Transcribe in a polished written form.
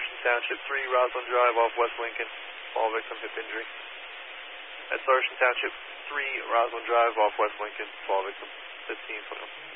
Ocean Township 3, Roslyn Drive off West Lincoln. Fall victim, hip injury. That's Ocean Township 3, Roslyn Drive off West Lincoln. Fall victim, 15 foot.